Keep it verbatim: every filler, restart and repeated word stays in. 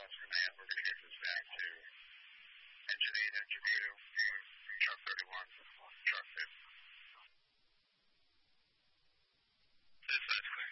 Dallas Command. We're going to get this back to engine eight, engine two, truck thirty-one.